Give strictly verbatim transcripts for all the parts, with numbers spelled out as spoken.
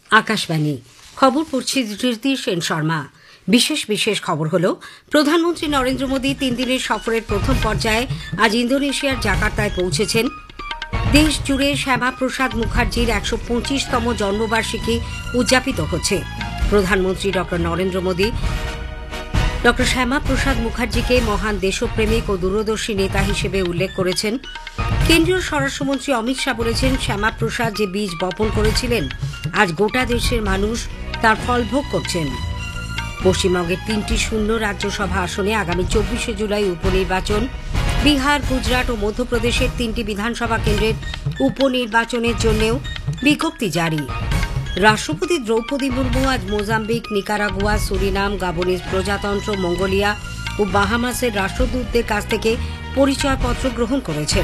আকাশবাণী খবর পড়ছি ধৃতি সেন শর্মা। বিশেষ বিশেষ খবর হল, প্রধানমন্ত্রী নরেন্দ্র মোদী তিন দিনের সফরের প্রথম পর্যায়ে আজ ইন্দোনেশিয়ার জাকার্তায় পৌঁছেছেন। দেশ জুড়ে শ্যামাপ্রসাদ মুখার্জির একশো পঁচিশতম জন্মবার্ষিকী উদযাপিত হচ্ছে। প্রধানমন্ত্রী ড নরেন্দ্র মোদী ড শ্যামাপ্রসাদ মুখার্জিকে মহান দেশপ্রেমিক ও দূরদর্শী নেতা হিসেবে উল্লেখ করেছেন। কেন্দ্রীয় স্বরাষ্ট্রমন্ত্রী অমিত শাহ বলেছেন, শ্যামাপ্রসাদ যে বীজ বপন করেছিলেন, আজ গোটা দেশের মানুষ তার ফল ভোগ করছেন। পশ্চিমবঙ্গের তিনটি শূন্য রাজ্যসভা আসনে আগামী চব্বিশে জুলাই উপনির্বাচন। বিহার, গুজরাট ও মধ্যপ্রদেশের তিনটি বিধানসভা কেন্দ্রের উপনির্বাচনের জন্যও বিজ্ঞপ্তি জারি। রাষ্ট্রপতি দ্রৌপদী মুর্মু আজ মোজাম্বিক, নিকারাগুয়া, সুরিনাম, গাবনিজ প্রজাতন্ত্র, মঙ্গোলিয়া ও বাহামাসের রাষ্ট্রদূতদের কাছ থেকে পরিচয়পত্র গ্রহণ করেছেন।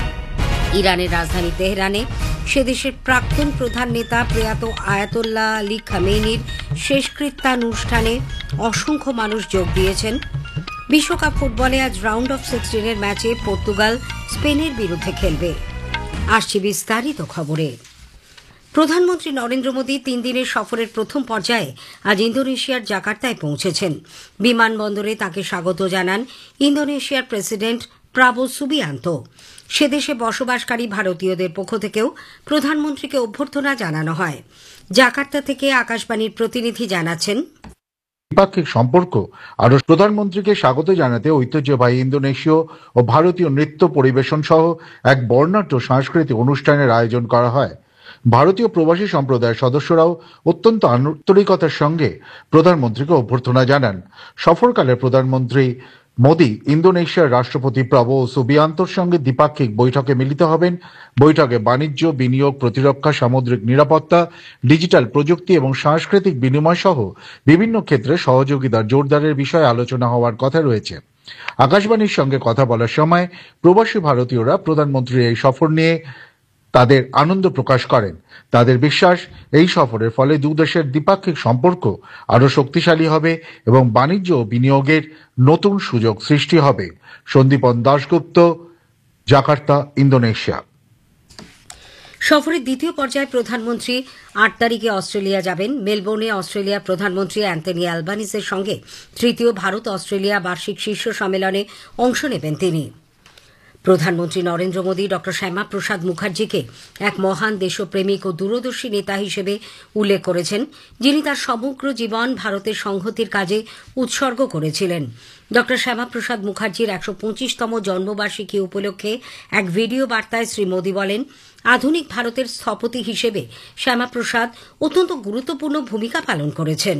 ইরানের রাজধানী তেহরানে সে দেশের প্রাক্তন প্রধান নেতা প্রয়াত আয়াতোল্লাহ আলী খামেনির শেষকৃত্যানুষ্ঠানে অসংখ্য মানুষ যোগ দিয়েছেন। বিশ্বকাপ ফুটবলে আজ রাউন্ড অফ সিক্সটিনের ম্যাচে পর্তুগাল স্পেনের বিরুদ্ধে খেলবে। আসছে বিস্তারিত খবরে। প্রধানমন্ত্রী নরেন্দ্র মোদী তিন দিনের সফরের প্রথম পর্যায়ে আজ ইন্দোনেশিয়ার জাকার্তায় পৌঁছেছেন। বিমানবন্দরে তাঁকে স্বাগত জানান ইন্দোনেশিয়ার প্রেসিডেন্ট প্রাবোwo সুবিয়ান্তো। সে দেশে বসবাসকারী ভারতীয়দের পক্ষ থেকেও প্রধানমন্ত্রীকে অভ্যর্থনা জানানো হয়। জাকার্তা থেকে আকাশবাণীর প্রতিনিধি জানাচ্ছেন, দ্বিপাক্ষিক সম্পর্ক আরও প্রধানমন্ত্রীকে স্বাগত জানাতে ঐতিহ্যবাহী ইন্দোনেশীয় ও ভারতীয় নৃত্য পরিবেশন সহ এক বর্ণাঢ্য সাংস্কৃতিক অনুষ্ঠানের আয়োজন করা হয়। ভারতীয় প্রবাসী সম্প্রদায়ের সদস্যরাও অত্যন্ত আন্তরিকতার সঙ্গে প্রধানমন্ত্রীকে অভ্যর্থনা জানান। সফরকালে প্রধানমন্ত্রী মোদী ইন্দোনেশিয়ার রাষ্ট্রপতি প্রাবোwo সুবিয়ান্তোর সঙ্গে দ্বিপাক্ষিক বৈঠকে মিলিত হবেন। বৈঠকে বাণিজ্য, বিনিয়োগ, প্রতিরক্ষা, সামুদ্রিক নিরাপত্তা, ডিজিটাল প্রযুক্তি এবং সাংস্কৃতিক বিনিময় সহ বিভিন্ন ক্ষেত্রে সহযোগিতার জোরদারের বিষয়ে আলোচনা হওয়ার কথা রয়েছে। আকাশবাণীর সঙ্গে কথা বলার সময় প্রবাসী ভারতীয়রা প্রধানমন্ত্রীর এই সফর নিয়ে তাদের আনন্দ প্রকাশ করেন। তাদের বিশ্বাস, এই সফরের ফলে দুদেশের দ্বিপাক্ষিক সম্পর্ক আরও শক্তিশালী হবে এবং বাণিজ্য ও বিনিয়োগের নতুন সুযোগ সৃষ্টি হবে। Sandipan Dasgupta, Jakarta, Indonesia. সফরের দ্বিতীয় পর্যায়ে প্রধানমন্ত্রী আট তারিখে অস্ট্রেলিয়া যাবেন। মেলবোর্নে অস্ট্রেলিয়ার প্রধানমন্ত্রী অ্যান্থনি অ্যালবানিজের সঙ্গে তৃতীয় ভারত অস্ট্রেলিয়া বার্ষিক শীর্ষ সম্মেলনে অংশ নেবেন তিনি। প্রধানমন্ত্রী নরেন্দ্র মোদী ড শ্যামাপ্রসাদ মুখার্জিকে এক মহান দেশপ্রেমিক ও দূরদর্শী নেতা হিসেবে উল্লেখ করেছেন, যিনি তার সমগ্র জীবন ভারতের সংহতির কাজে উৎসর্গ করেছিলেন। ড শ্যামাপ্রসাদ মুখার্জির একশো পঁচিশতম জন্মবার্ষিকী উপলক্ষে এক ভিডিও বার্তায় শ্রী মোদী বলেন, আধুনিক ভারতের স্থপতি হিসেবে শ্যামাপ্রসাদ অত্যন্ত গুরুত্বপূর্ণ ভূমিকা পালন করেছেন।